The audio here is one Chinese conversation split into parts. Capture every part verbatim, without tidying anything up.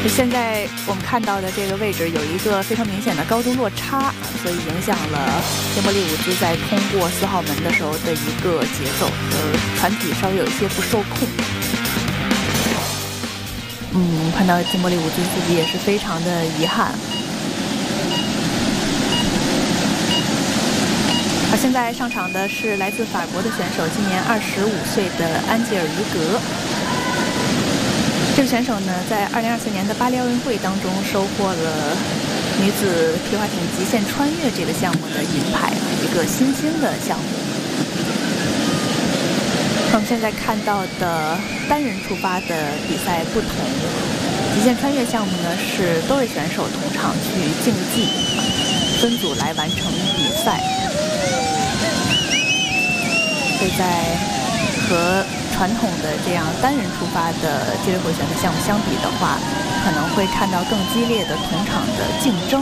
现在我们看到的这个位置有一个非常明显的高度落差，所以影响了杰莫利伍兹在通过四号门的时候的一个节奏，呃，船体稍微有一些不受控。嗯，看到杰莫利伍兹自己也是非常的遗憾。而现在上场的是来自法国的选手，今年二十五岁的安吉尔于格。这个选手呢，在二零二四年的巴黎奥运会当中收获了女子皮划艇极限穿越这个项目的银牌，一个新兴的项目。我们现在看到的单人出发的比赛不同，极限穿越项目呢是多位选手同场去竞技，分组来完成比赛。所以在和传统的这样单人出发的接力回旋的项目相比的话，可能会看到更激烈的同场的竞争。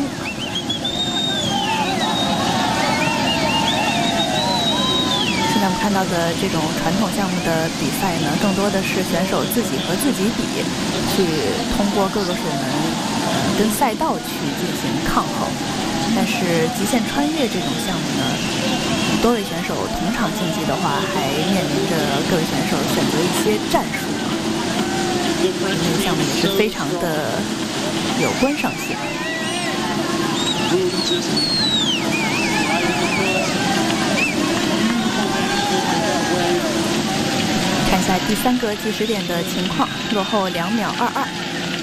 现在我们看到的这种传统项目的比赛呢，更多的是选手自己和自己比，去通过各个水门呃跟赛道去进行抗衡。但是极限穿越这种项目呢，多位选手同场竞技的话，还面临着各位选手选择一些战术，这个项目也是非常的有观赏性。看一下第三个计时点的情况，落后两秒二二。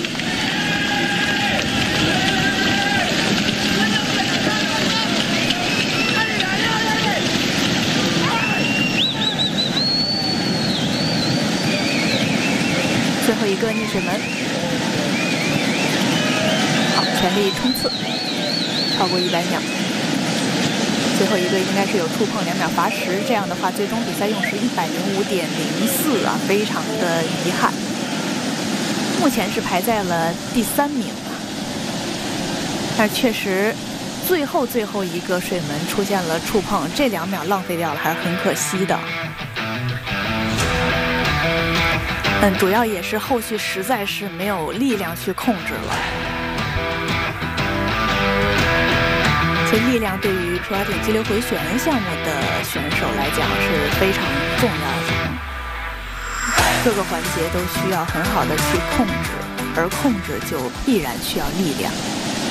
最后一个逆水门，好，全力冲刺，超过一百秒。最后一个应该是有触碰两秒罚时，这样的话，最终比赛用时一百零五点零四啊，非常的遗憾。目前是排在了第三名啊，但是确实，最后最后一个水门出现了触碰，这两秒浪费掉了，还是很可惜的。嗯，主要也是后续实在是没有力量去控制了，所以力量对于皮划艇激流回旋项目的选手来讲是非常重要的，各个环节都需要很好的去控制，而控制就必然需要力量。